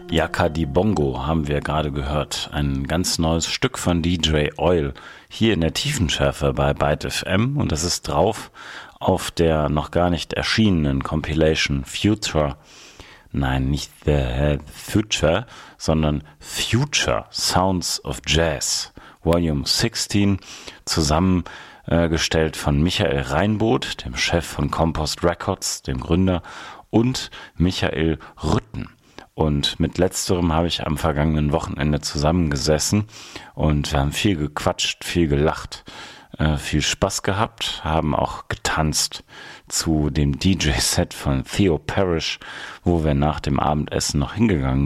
Yaka di Bongo haben wir gerade gehört. Ein ganz neues Stück von DJ Oil hier in der Tiefenschärfe bei Byte FM und das ist drauf auf der noch gar nicht erschienenen Compilation Future. Nein, nicht The Future, sondern Future Sounds of Jazz, Volume 16, zusammengestellt von Michael Reinboth, dem Chef von Compost Records, dem Gründer, und Michael Rütten. Und mit letzterem habe ich am vergangenen Wochenende zusammengesessen und wir haben viel gequatscht, viel gelacht, viel Spaß gehabt, haben auch getanzt zu dem DJ-Set von Theo Parrish, wo wir nach dem Abendessen noch hingegangen